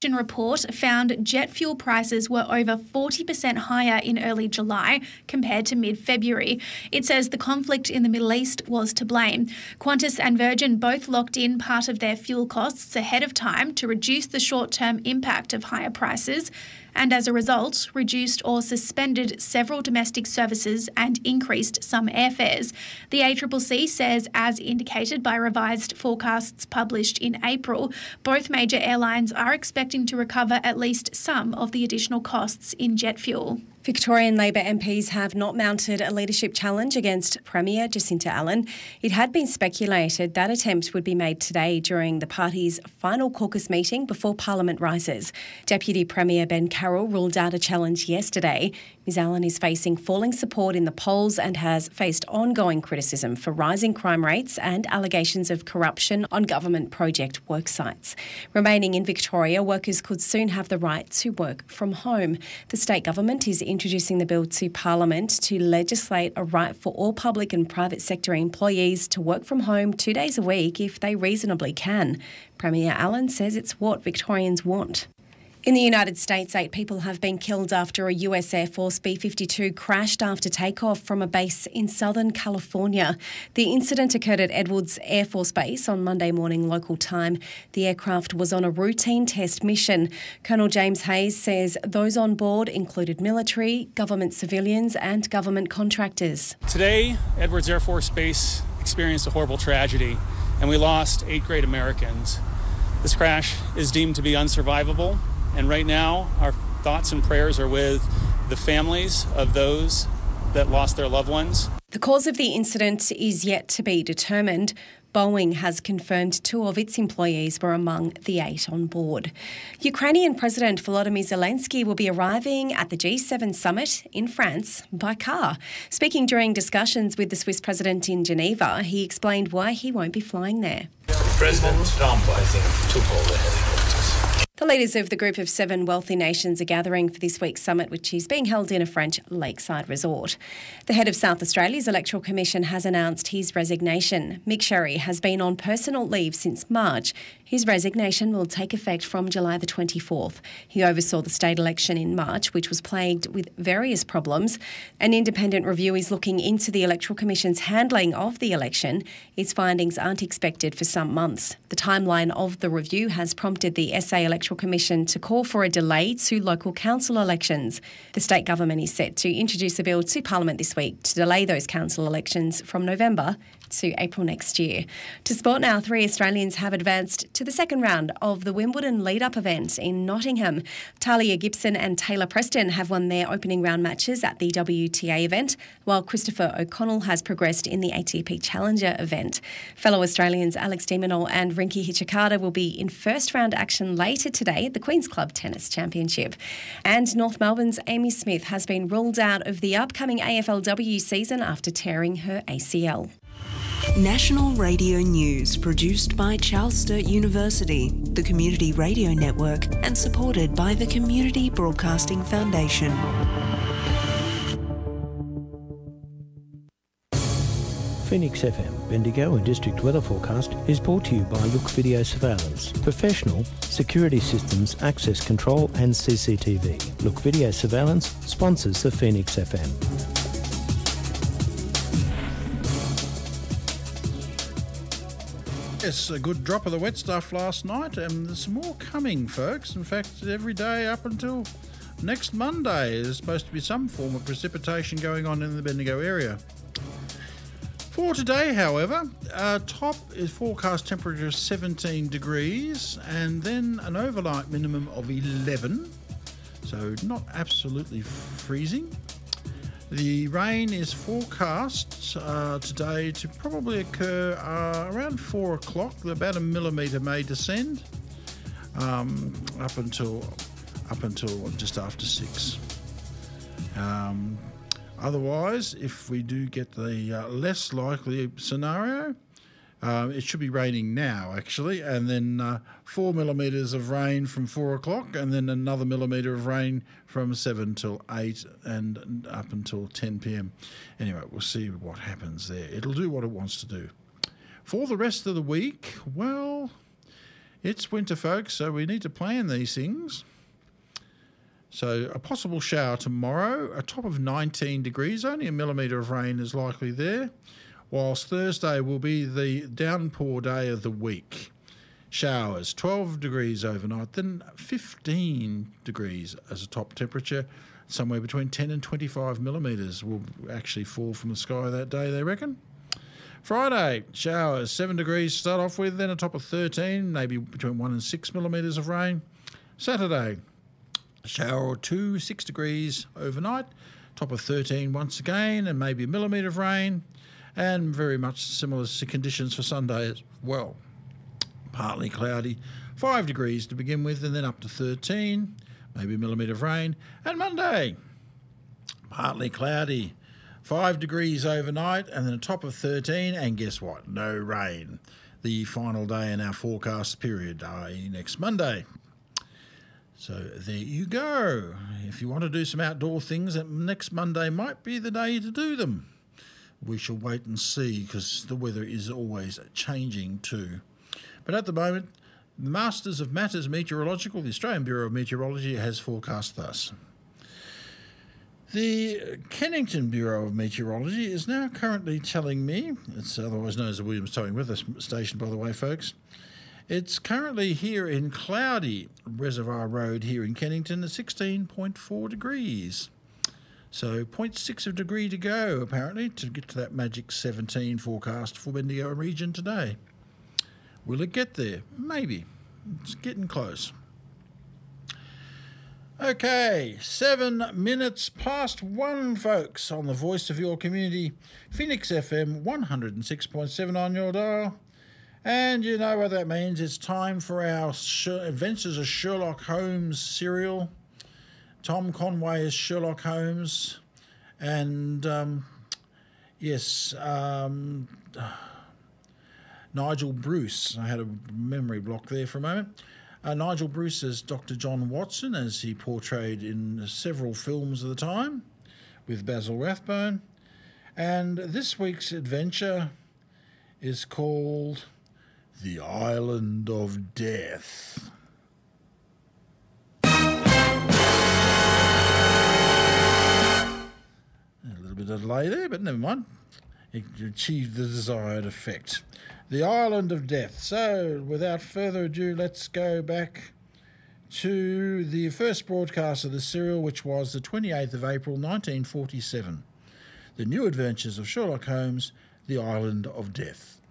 report found jet fuel prices were over 40% higher in early July compared to mid-February. It says the conflict in the Middle East was to blame. Qantas and Virgin both locked in part of their fuel costs ahead of time to reduce the short-term impact of higher prices, and as a result, reduced or suspended several domestic services and increased some airfares. The ACCC says, as indicated by revised forecasts published in April, both major airlines are expecting to recover at least some of the additional costs in jet fuel. Victorian Labor MPs have not mounted a leadership challenge against Premier Jacinta Allan. It had been speculated that attempt would be made today during the party's final caucus meeting before Parliament rises. Deputy Premier Ben Carroll ruled out a challenge yesterday. Ms Allan is facing falling support in the polls and has faced ongoing criticism for rising crime rates and allegations of corruption on government project worksites. Remaining in Victoria, workers could soon have the right to work from home. The state government is introducing the bill to Parliament to legislate a right for all public and private sector employees to work from home 2 days a week if they reasonably can. Premier Allan says it's what Victorians want. In the United States, 8 people have been killed after a US Air Force B-52 crashed after takeoff from a base in Southern California. The incident occurred at Edwards Air Force Base on Monday morning local time. The aircraft was on a routine test mission. Colonel James Hayes says those on board included military, government civilians and government contractors. Today, Edwards Air Force Base experienced a horrible tragedy and we lost 8 great Americans. This crash is deemed to be unsurvivable. And right now, our thoughts and prayers are with the families of those that lost their loved ones. The cause of the incident is yet to be determined. Boeing has confirmed 2 of its employees were among the 8 on board. Ukrainian President Volodymyr Zelensky will be arriving at the G7 summit in France by car. Speaking during discussions with the Swiss president in Geneva, he explained why he won't be flying there. President Trump, I think, took all the helicopters. The leaders of the group of 7 wealthy nations are gathering for this week's summit, which is being held in a French lakeside resort. The head of South Australia's Electoral Commission has announced his resignation. Mick Sherry has been on personal leave since March. His resignation will take effect from July the 24th. He oversaw the state election in March, which was plagued with various problems. An independent review is looking into the Electoral Commission's handling of the election. Its findings aren't expected for some months. The timeline of the review has prompted the SA Electoral Commission to call for a delay to local council elections. The state government is set to introduce a bill to Parliament this week to delay those council elections from November to April next year. To sport now, 3 Australians have advanced to the second round of the Wimbledon lead-up event in Nottingham. Talia Gibson and Taylor Preston have won their opening round matches at the WTA event, while Christopher O'Connell has progressed in the ATP Challenger event. Fellow Australians Alex de Minaur and Rinky Hijikata will be in first round action later today at the Queen's Club Tennis Championship. And North Melbourne's Amy Smith has been ruled out of the upcoming AFLW season after tearing her ACL. National Radio News, produced by Charles Sturt University, the Community Radio Network, and supported by the Community Broadcasting Foundation. Phoenix FM, Bendigo and District Weather Forecast is brought to you by Look Video Surveillance. Professional security systems, access control and CCTV. Look Video Surveillance sponsors the Phoenix FM. Yes, a good drop of the wet stuff last night, and there's more coming, folks. In fact, every day up until next Monday, there's supposed to be some form of precipitation going on in the Bendigo area. For today, however, top is forecast temperature of 17 degrees, and then an overnight minimum of 11, so not absolutely freezing. The rain is forecast today to probably occur around 4 o'clock. About 1 millimetre may descend up until just after 6. Otherwise, if we do get the less likely scenario, it should be raining now, actually, and then 4 millimetres of rain from 4 o'clock, and then another millimetre of rain from 7 till 8 and up until 10 p.m. Anyway, we'll see what happens there. It'll do what it wants to do. For the rest of the week, well, It's winter, folks, so we need to plan these things. So a possible shower tomorrow, a top of 19 degrees, only a millimetre of rain is likely there, whilst Thursday will be the downpour day of the week. Showers, 12 degrees overnight, then 15 degrees as a top temperature. Somewhere between 10 and 25 millimetres will actually fall from the sky that day, they reckon. Friday, showers, 7 degrees to start off with, then a top of 13, maybe between 1 and 6 millimetres of rain. Saturday, a shower or two, 6 degrees overnight, top of 13 once again, and maybe a millimetre of rain, and very much similar conditions for Sunday as well. Partly cloudy, 5 degrees to begin with, and then up to 13, maybe a millimetre of rain. And Monday, partly cloudy, 5 degrees overnight, and then a top of 13, and guess what? No rain. The final day in our forecast period, i.e. next Monday. So there you go. If you want to do some outdoor things, next Monday might be the day to do them. We shall wait and see, because the weather is always changing too. But at the moment, the Masters of Matters Meteorological, the Australian Bureau of Meteorology, has forecast thus. The Kennington Bureau of Meteorology is now currently telling me, it's otherwise known as the Williams Towing Weather Station, by the way, folks, it's currently here in cloudy Reservoir Road here in Kennington at 16.4 degrees. So 0.6 of a degree to go, apparently, to get to that magic 17 forecast for Bendigo region today. Will it get there? Maybe. It's getting close. Okay, 7 minutes past 1, folks, on the voice of your community, Phoenix FM 106.7 on your dial. And you know what that means. It's time for our Adventures of Sherlock Holmes serial. Tom Conway is Sherlock Holmes. And, Nigel Bruce. I had a memory block there for a moment. Nigel Bruce as Dr. John Watson, as he portrayed in several films of the time with Basil Rathbone. And this week's adventure is called The Island of Death. A little bit of delay there, but never mind. It achieved the desired effect. The Island of Death. So, without further ado, let's go back to the first broadcast of the serial, which was the 28th of April, 1947. The New Adventures of Sherlock Holmes, The Island of Death.